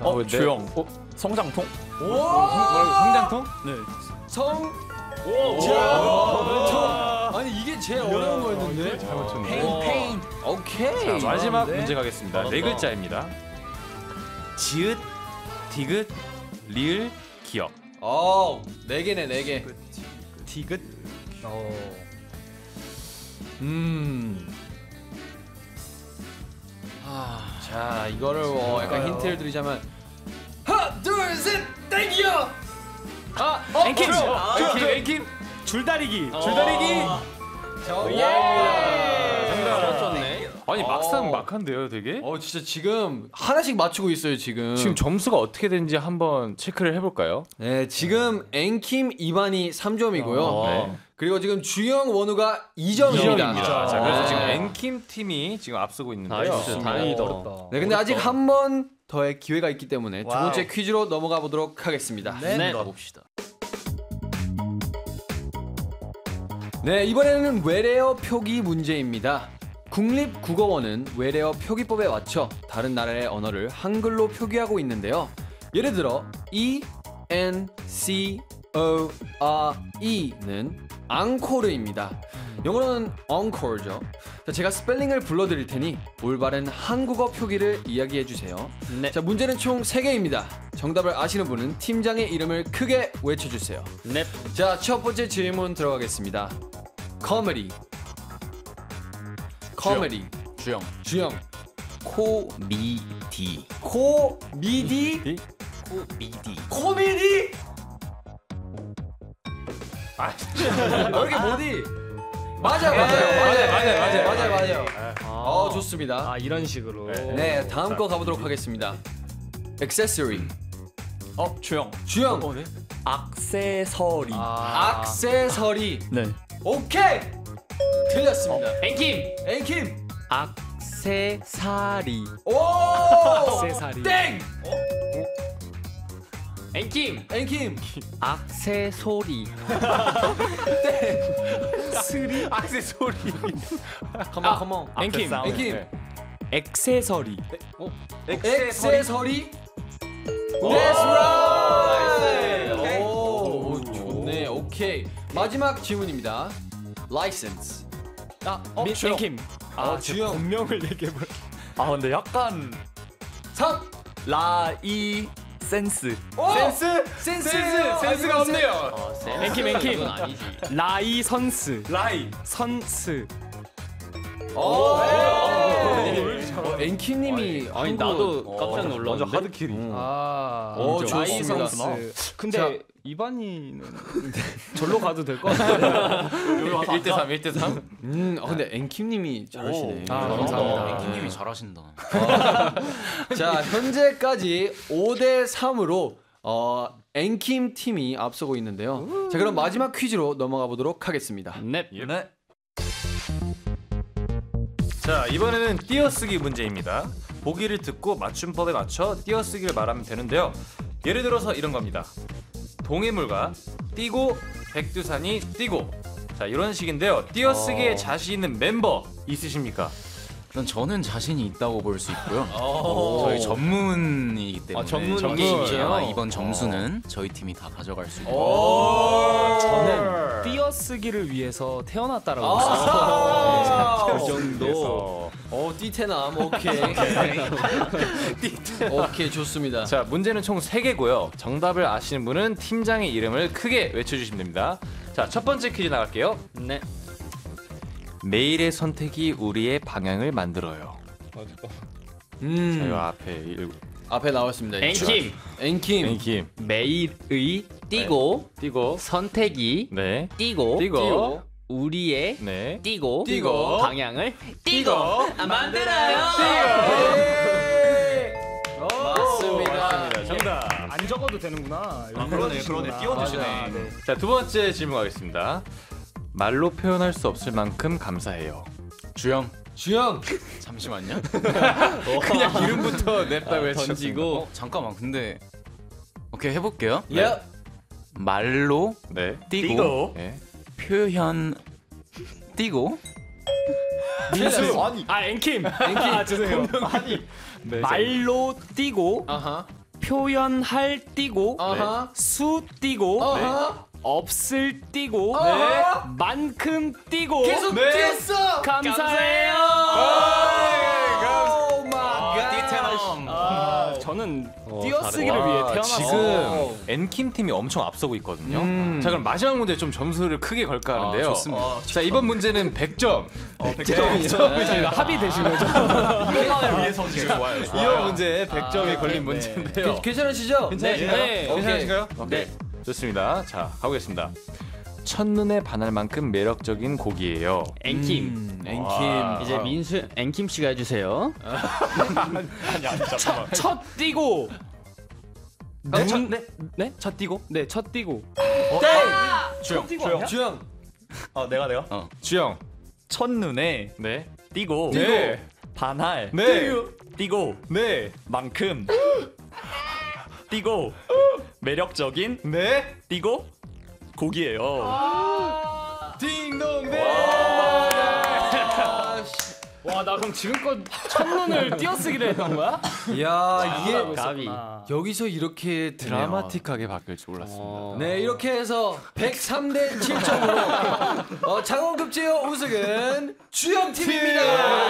주영. 성장통? 성장통? 네. 아니 이게 제일 어려운 거였는데. 잘 맞췄네. 페인. 오케이. 자, 마지막 문제 가겠습니다. 네 글자입니다. 지읒, 디귿, 리을, 기억. 네 개네, 네 개. 디귿? 자, 이거를 약간 힌트를 드리자면 하나, 둘, 셋, 땡겨. 앵킴! 앵킴! 줄다리기. 맞췄네. 아니 막상 막한데요, 되게. 진짜 지금 하나씩 맞추고 있어요, 지금. 지금 점수가 어떻게 되는지 한번 체크를 해볼까요? 네, 지금 앵킴 이반이 3점이고요. 네. 그리고 지금 주영 원우가 2점입니다. 자, 그래서 지금 앵킴 팀이 지금 앞서고 있는데요. 다행이다. 네, 근데 아직 한 번 더의 기회가 있기 때문에 두 번째 퀴즈로 넘어가 보도록 하겠습니다. 네. 가봅시다. 네, 이번에는 외래어 표기 문제입니다. 국립국어원은 외래어 표기법에 맞춰 다른 나라의 언어를 한글로 표기하고 있는데요. 예를 들어 E, N, C, O, R, E는 앙코르입니다. 영어로는 encore죠. 자, 제가 스펠링을 불러드릴 테니 올바른 한국어 표기를 이야기해 주세요. 네. 자, 문제는 총 3개입니다. 정답을 아시는 분은 팀장의 이름을 크게 외쳐주세요. 네. 자, 첫 번째 질문 들어가겠습니다. 코미디. 주영. 코미디. 코미디. 여기 뭐디? 맞아요. 좋습니다. 이런 식으로. 네, 다음 거 가보도록 하겠습니다. 액세서리. 주영. 주영. 액세서리. 액세서리. 네. 오케이. 틀렸습니다. 앵킴! 액세사리. 오! 액세사리. 땡! 앵킴! 액세소리. 액세소리. 컴온. 앵킴! 액세서리. 액세서리. That's right. 오, 좋네. 오케이. 마지막 질문입니다. License. 앵킴. 주영. 본명을 얘기해볼. 근데 약간 3. 라이 센스. 센스가 없네요. 앵킴. 이건 아니지. 라이 선스. 선스. 앵키님이 아니 나도 깜짝 놀랐는데. 완전 하드캐리. 라이 좋습니다. 선스. 근데 이반이는 절로 가도 될 것 같아요. 1대3. 근데 앵킴님이 잘하시네. 감사합니다. 앵킴님이 잘하신다. 자, 현재까지 5대3으로 앵킴 팀이 앞서고 있는데요. 자, 그럼 마지막 퀴즈로 넘어가 보도록 하겠습니다. 네. 자, 이번에는 띄어쓰기 문제입니다. 보기를 듣고 맞춤법에 맞춰 띄어쓰기를 말하면 되는데요. 예를 들어서 이런 겁니다. 동해물과 띄고 백두산이 띄고. 자, 이런 식인데요. 띄어쓰기에 자신 있는 멤버 있으십니까? 일단 저는 자신이 있다고 볼 수 있고요. 저희 전문이기 때문에 전문이시죠? 이번 점수는 저희 팀이 다 가져갈 수 있고. 저는 띄어쓰기를 위해서 태어났다라고 했어요. 그 정도. 띠테남. 오케이. 오케이, 좋습니다. 자, 문제는 총 3개고요. 정답을 아시는 분은 팀장의 이름을 크게 외쳐주시면 됩니다. 자, 첫 번째 퀴즈 나갈게요. 네. 매일의 선택이 우리의 방향을 만들어요. 자, 이 앞에 나왔습니다. 앵킴. 앵킴. 매일의 띄고 띄고. 선택이 네. 띄고 우리의 네. 띄고 방향을 띄고 만들어요. 맞습니다. 정답. 안 적어도 되는구나. 그러네. 띄워주시네. 자, 두 번째 질문 가겠습니다. 말로 표현할 수 없을 만큼 감사해요. 주영. 잠시만요. 그냥 이름부터 냈다고 던지고. 잠깐만. 근데 오케이 해볼게요. 예. 말로 네. 띄고 네. 표현 띄고 앵킴. 죄송해요. 네, 말로 띄고 아하. 표현할 띄고 아하. 수 띄고 아하. 없을 띄고 아하. 만큼 띄고 계속 뛰었어. 감사해요. 오 마이 갓. 저는 띄어쓰기를 위해 태어났어요. 지금 엔킴 팀이 엄청 앞서고 있거든요. 자, 그럼 마지막 문제 좀 점수를 크게 걸까 하는데요. 좋습니다. 자, 이번 문제는 100점. 100점이죠. 합의되신 거죠? 이것만을 위해서 지금 좋아요. 이번 문제에 100점이 걸린 문제인데요. 괜찮으시죠? 네. 괜찮으신가요? 네. 좋습니다. 자, 가보겠습니다. 첫눈에 반할 만큼 매력적인 곡이에요. 앵킴. 앵킴. 이제 민수 앵킴 씨가 해주세요. 첫 띄고 네? 네? 첫 띄고? 네, 첫 띄고. 주영. 내가. 주영. 첫눈에 네. 띄고. 네. 반할. 네. 띄고. 네. 만큼. 띄고. 매력적인. 네. 띄고. 곡이에요. 딩동 와, 나 그럼 지금껏 첫눈을 띄어쓰기를 했던 거야? 야 이게 가비. 여기서 이렇게 드라마틱하게 바뀔 줄 몰랐습니다. 네 이렇게 해서 103대 7점으로 장원급제어 우승은 주영 팀입니다.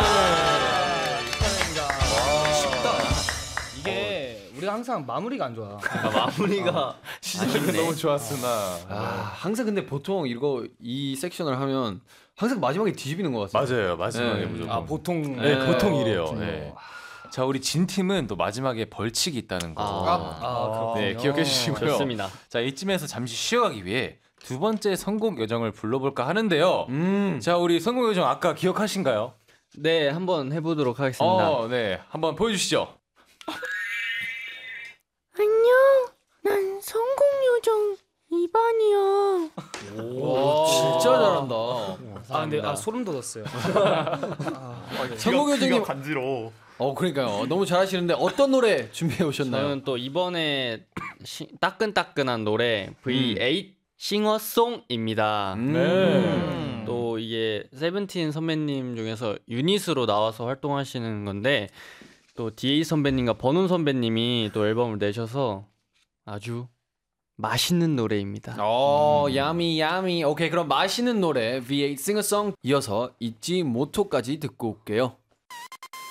이게 우리가 항상 마무리가 안 좋아. 시작은 너무 좋았으나. 항상 근데 보통 이 섹션을 하면 항상 마지막에 뒤집히는 것 같아요. 맞아요. 마지막에 네. 무조건. 보통. 네, 보통 이래요. 그렇군요. 네. 자, 우리 진 팀은 또 마지막에 벌칙이 있다는 거. 그렇군요. 네, 기억해 주시고요. 좋습니다. 자, 이쯤에서 잠시 쉬어가기 위해 두 번째 선곡 요정을 불러볼까 하는데요. 자, 우리 선곡 요정 아까 기억하신가요? 네, 한번 해보도록 하겠습니다. 네, 한번 보여주시죠. 안녕, 난 성공요정 2반이야. 진짜 잘한다. 근데 소름 돋았어요. 성공요정님 간지러워. 그러니까요. 너무 잘하시는데 어떤 노래 준비해 오셨나요? 저는 또 이번에 따끈따끈한 노래 V8 싱어송입니다. 또 이게 세븐틴 선배님 중에서 유닛으로 나와서 활동하시는 건데 또 DA 선배님과 버논 선배님이 또 앨범을 내셔서 아주 맛있는 노래입니다. 야미 야미. 오케이, 그럼 맛있는 노래 V8 싱어송 이어서 잊지 모토까지 듣고 올게요.